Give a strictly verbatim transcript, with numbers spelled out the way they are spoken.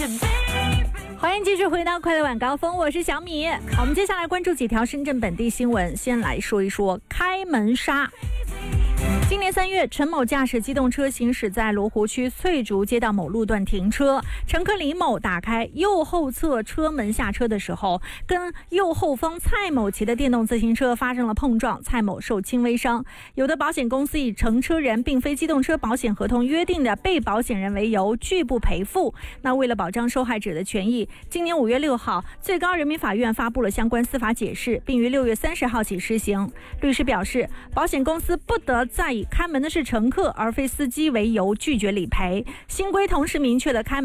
欢迎继续回到快乐晚高峰，我是小米。好，我们接下来关注几条深圳本地新闻，先来说一说开门杀。今年三月，陈某驾驶机动车行驶在罗湖区翠竹街道某路段停车，乘客李某打开右后侧车门下车的时候，跟右后方蔡某骑的电动自行车发生了碰撞，蔡某受轻微伤。有的保险公司以乘车人并非机动车保险合同约定的被保险人为由拒不赔付。那为了保障受害者的权益，今年五月六号，最高人民法院发布了相关司法解释，并于六月三十号起施行。律师表示，保险公司不得再以开门的是乘客而非司机为由拒绝理赔。新规同时明确了开门